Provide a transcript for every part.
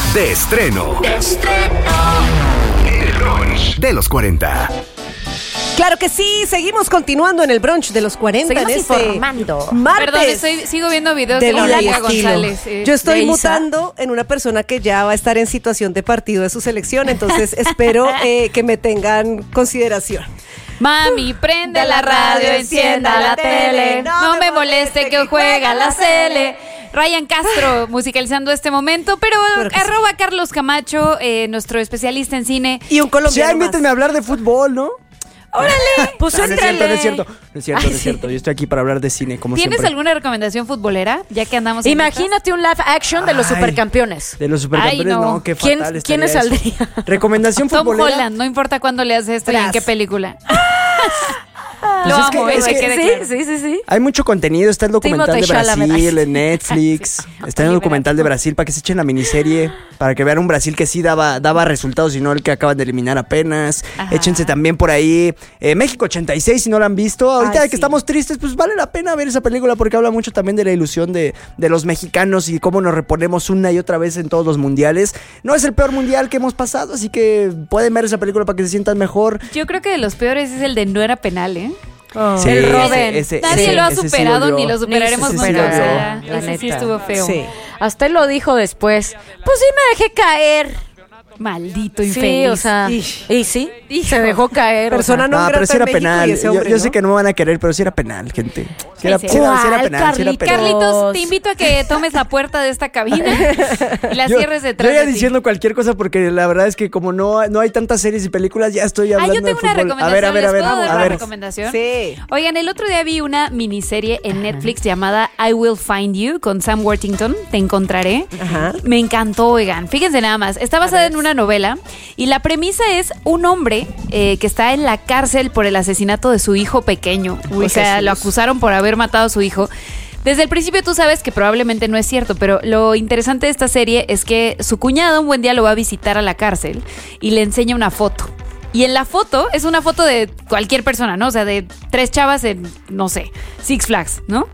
De estreno. El brunch de los 40. Claro que sí, seguimos continuando en el brunch de los 40. Seguimos en informando. Martes. Perdón, sigo viendo videos de de Lola y Ilia estilo. González. Yo estoy de Isa. mutando en una persona que ya va a estar en situación de partido de su selección, entonces espero que me tengan consideración. Mami, prende la radio, encienda la tele. No me moleste que juega la Cele. Ryan Castro musicalizando este momento, pero Claro que sí. arroba Carlos Camacho, nuestro especialista en cine. Y un Sí, colombiano más. invítenme a hablar de fútbol, ¿no? ¡Órale! Pues No es cierto, éntrale. no es cierto. No es cierto, no es cierto. Yo estoy aquí para hablar de cine, como ¿Tienes siempre. alguna recomendación futbolera? Ya que andamos en Imagínate un live action de los Ay. supercampeones. De los supercampeones, Ay, no. no, qué ¿Quién- fatal quiénes estaría eso. saldrían? Recomendación Tom futbolera. Holland, no importa cuándo le haces esto y en Tras. qué película. Pues Lo es que- amo, es que que- quede Sí, claro. sí, sí, sí. Hay mucho contenido, está el documental Timothée de Brasil Chalamet. en Netflix, está el documental de Brasil para que se echen la miniserie, para que vean un Brasil que sí daba resultados y no el que acaban de eliminar apenas. Ajá. Échense también por ahí México 86 si no la han visto. Ahorita Ay, que sí. estamos tristes, pues vale la pena ver esa película porque habla mucho también de la ilusión de los mexicanos y cómo nos reponemos una y otra vez en todos los mundiales. No es el peor mundial que hemos pasado, así que pueden ver esa película para que se sientan mejor. Yo creo que de los peores es el de No era penal, ¿eh? Sí, El Robin. Nadie lo ha ese sí superado dolió. ni lo superaremos Ese sí nunca. O dolió. sea, La ese sí neta. estuvo feo. Sí. Hasta él lo dijo después. Pues sí me dejé caer. Maldito Sí, infeliz. o sea. Ish. Y sí, Hijo. se dejó caer. Persona o sea. no No, grata pero sí en era México penal. y ese hombre, Yo sé ¿no? que no me van a querer, pero sí era penal, gente. Sí era, ¿Cuál, sí era penal, sí era Carlitos? penal. Carlitos, te invito a que tomes la puerta de esta cabina y la cierres detrás yo ya de ti. diciendo cualquier cosa porque la verdad es que como no hay tantas series y películas, ya estoy hablando yo tengo de una fútbol. recomendación. A ver. ¿Les puedo dar A una ver. recomendación? Sí. Oigan, el otro día vi una miniserie en Netflix llamada I Will Find You con Sam Worthington. Te encontraré. Ajá. Me encantó, oigan. Fíjense nada más. Está basada en una novela y la premisa es un hombre que está en la cárcel por el asesinato de su hijo pequeño. O sea, Jesús. lo acusaron por haber matado a su hijo. Desde el principio tú sabes que probablemente no es cierto, pero lo interesante de esta serie es que su cuñado un buen día lo va a visitar a la cárcel y le enseña una foto. Y en la foto es una foto de cualquier persona, ¿no? O sea, de 3 chavas en, no sé, Six Flags, ¿no?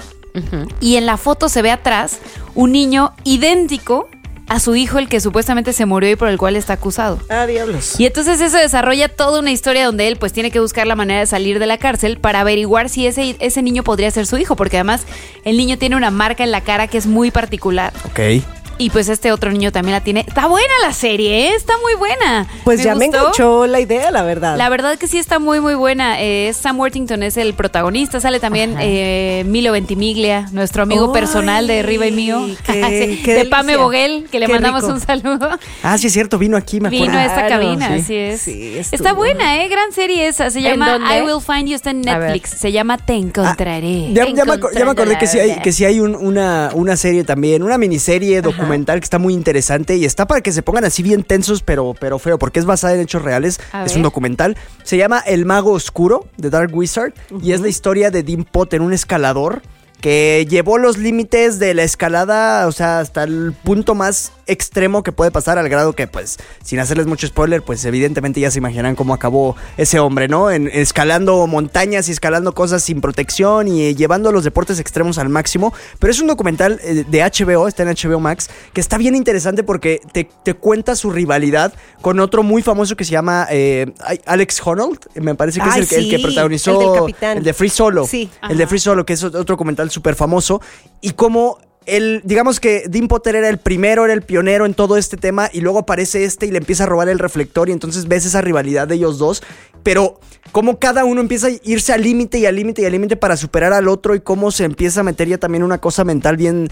Y en la foto se ve atrás un niño idéntico a su hijo, el que supuestamente se murió y por el cual está acusado. Ah, diablos. Y entonces eso desarrolla toda una historia donde él pues tiene que buscar la manera de salir de la cárcel para averiguar si ese niño podría ser su hijo, porque además el niño tiene una marca en la cara que es muy particular. Ok. Y pues este otro niño también la tiene. Está buena la serie, ¿eh? Está muy buena. Pues ya me gustó. enganchó la idea, la verdad. La verdad que sí está muy, muy buena. Sam Worthington es el protagonista. Sale también Milo Ventimiglia, nuestro amigo ¡Ay! personal de Riva y Mío. Qué de delicia. Pame Boguel, que le Qué mandamos rico. un saludo. Ah, sí es cierto, vino aquí, me acuerdo. Vino a esta Claro, cabina, sí. así es. Sí, estuvo Está buena, Gran serie esa. Se ¿En llama dónde? I Will Find You. Está en A ver. Netflix. Se llama Te Encontraré. Ya me acordé que sí hay una serie también, una miniserie documental que está muy interesante y está para que se pongan así bien tensos, pero feo, porque es basada en hechos reales. A Es ver. un documental. Se llama El Mago Oscuro, de Dark Wizard, y es la historia de Dean Potter, un escalador que llevó los límites de la escalada, o sea, hasta el punto más extremo que puede pasar, al grado que, pues, sin hacerles mucho spoiler, pues evidentemente ya se imaginarán cómo acabó ese hombre, ¿no? Escalando montañas y escalando cosas sin protección y llevando los deportes extremos al máximo. Pero es un documental de HBO, está en HBO Max, que está bien interesante porque te cuenta su rivalidad con otro muy famoso que se llama Alex Honnold, me parece que Ay, es el que sí, protagonizó el del Capitán. el de Free Solo. Sí. El de Free Solo, que es otro documental súper famoso. Y como digamos que Dean Potter era el primero, era el pionero en todo este tema, y luego aparece y le empieza a robar el reflector, y entonces ves esa rivalidad de ellos dos, pero cómo cada uno empieza a irse al límite y al límite y al límite para superar al otro, y cómo se empieza a meter ya también una cosa mental bien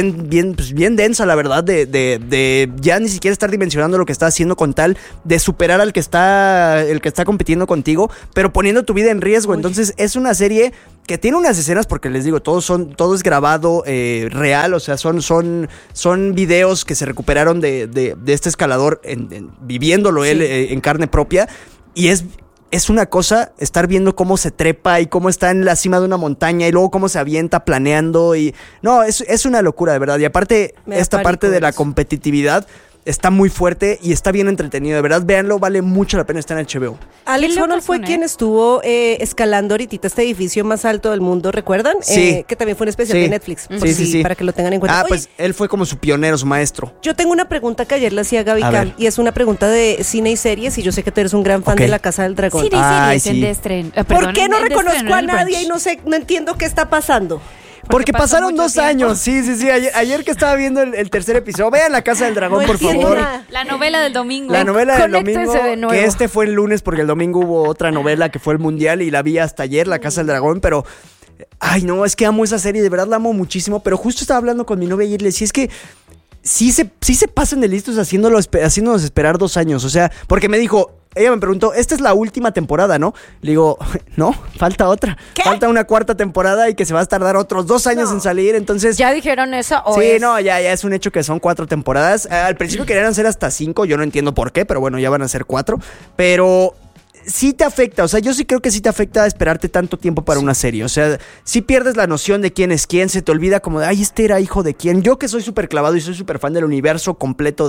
densa, la verdad, de ya ni siquiera estar dimensionando lo que está haciendo con tal de superar al que está compitiendo contigo, pero poniendo tu vida en riesgo. Entonces es una serie que tiene unas escenas, porque les digo, todo es grabado real, o sea, son videos que se recuperaron de este escalador viviéndolo él en carne propia, y es una cosa estar viendo cómo se trepa y cómo está en la cima de una montaña y luego cómo se avienta planeando, y no, es una locura, de verdad. Y aparte, Me da esta pánico parte de la eso. competitividad está muy fuerte y está bien entretenido. De verdad, véanlo, vale mucho la pena estar en HBO. Alex Qué Honnold locos fue son, quien estuvo escalando ahorita este edificio más alto del mundo, ¿recuerdan? Sí. Que también fue un especial Sí. de Netflix. Sí, por sí, si- sí. Para que lo tengan en cuenta. Ah, Oye, pues él fue como su pionero, su maestro. yo tengo una pregunta que ayer le hacía a Gaby A Cam, ver. y es una pregunta de cine y series, y yo sé que tú eres un gran fan Ok. de La Casa del Dragón. Cine y Ay, series en sí. de estreno. ¿Por Perdón, qué no en de reconozco estreno, a en el nadie brunch. y no entiendo qué está pasando? Porque pasó pasaron mucho 2 tiempo. años. Sí. Ayer que estaba viendo el tercer episodio. Vean La Casa del Dragón, No por entiendo favor. nada. La novela del domingo. La novela del Conéctense domingo, de nuevo. que este fue el lunes porque el domingo hubo otra novela que fue el Mundial y la vi hasta ayer, La Casa del Dragón, pero... Ay, no, es que amo esa serie, de verdad la amo muchísimo, pero justo estaba hablando con mi novia ayer y le decía, es que sí se pasan de listos haciéndonos esperar 2 años, o sea, porque me dijo... Ella me preguntó, esta es la última temporada, ¿no? Le digo, no, falta otra. Falta una 4ª temporada y que se va a tardar otros 2 años en salir, entonces... ¿Ya dijeron eso? ¿O Sí, es? no, ya es un hecho que son 4 temporadas. Al principio querían hacer hasta 5, yo no entiendo por qué, pero bueno, ya van a ser 4. Pero sí te afecta, o sea, yo sí creo que sí te afecta esperarte tanto tiempo para una serie. O sea, sí pierdes la noción de quién es quién, se te olvida como de, ay, este era hijo de quién. Yo que soy súper clavado y soy súper fan del universo completo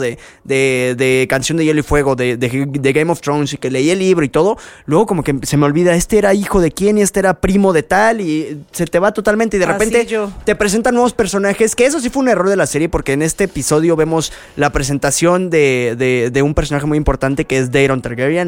de Canción de Hielo y Fuego, de Game of Thrones y que leí el libro y todo, luego como que se me olvida, este era hijo de quién y este era primo de tal y se te va totalmente y de Así repente yo. te presentan nuevos personajes, que eso sí fue un error de la serie porque en este episodio vemos la presentación de un personaje muy importante que es Daeron Targaryen,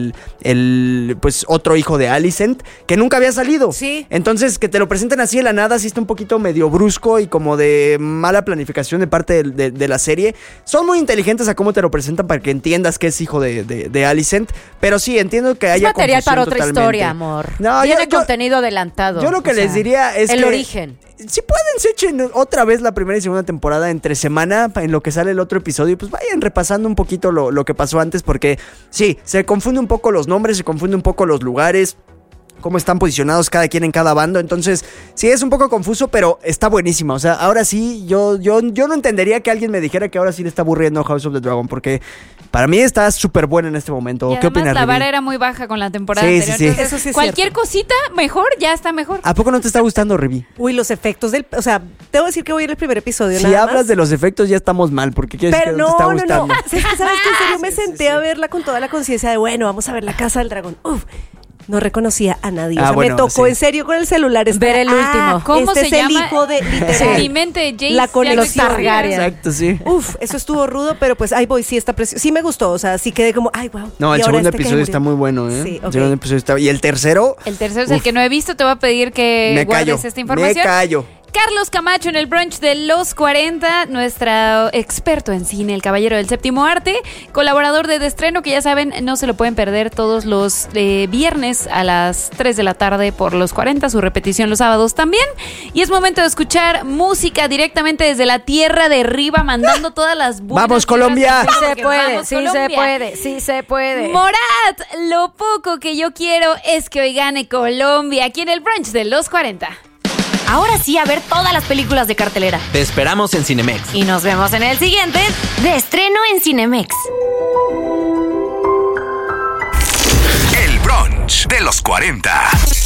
el pues otro hijo de Alicent, que nunca había salido. Sí. Entonces, que te lo presenten así de la nada, sí está un poquito medio brusco y como de mala planificación de parte de la serie. Son muy inteligentes a cómo te lo presentan para que entiendas que es hijo de Alicent, pero sí, entiendo que Es haya material para otra confusión totalmente. historia, amor. No, Tiene yo- contenido adelantado. yo lo que o sea, les diría es el que... origen. Si pueden, se echen otra vez la primera y segunda temporada entre semana en lo que sale el otro episodio, pues vayan repasando un poquito lo que pasó antes, porque sí, se confunde un poco los nombres, se confunde un poco los lugares, cómo están posicionados cada quien en cada bando, entonces sí es un poco confuso, pero está buenísima, o sea, ahora sí, yo no entendería que alguien me dijera que ahora sí le está aburriendo House of the Dragon, porque para mí está súper buena en este momento. Y ¿Qué además opinas, la Rivi? vara era muy baja con la temporada Sí, anterior. sí, sí. Entonces, Eso sí es cualquier cierto. cosita mejor, ya está mejor. ¿A poco no te está gustando, Rivi? Uy, los efectos o sea, debo decir que voy a ir al primer episodio, Si nada hablas más. de los efectos ya estamos mal, porque quieres Pero que no te está no. gustando. Es que, ¿sabes que en serio me senté a verla con toda la conciencia de, bueno, vamos a ver La Casa del Dragón. Uf, no reconocía a nadie. O sea, bueno, me tocó sí. en serio con el celular. Ver el último. ¿Cómo este se es llama? el hijo de... En literal. mi mente, Jace. La ya conexión. no Los existía. Targaryen. Exacto, sí. Uf, eso estuvo rudo, pero pues ahí voy, sí está precioso. Sí me gustó, o sea, sí quedé como, ay, wow. No, el Y ahora segundo este que episodio murió. está muy bueno, ¿eh? Sí, ok. El segundo episodio está... Y el tercero, El tercero es el Uf. que no he visto. Te voy a pedir que me guardes callo. esta información. Me callo. Carlos Camacho en el brunch de los 40, nuestro experto en cine, el caballero del séptimo arte, colaborador de Estreno, que ya saben, no se lo pueden perder todos los viernes a las 3 de la tarde por los 40, su repetición los sábados también. Y es momento de escuchar música directamente desde la tierra de arriba, mandando todas las buenas ¡Vamos, Colombia! vibras Sí del se mundo, puede, porque vamos, sí se Colombia. puede, sí se puede. Morat, lo poco que yo quiero es que hoy gane Colombia, aquí en el brunch de los 40. Ahora sí, a ver todas las películas de cartelera. Te esperamos en Cinemex. Y nos vemos en el siguiente de Estreno en Cinemex. El brunch de los 40.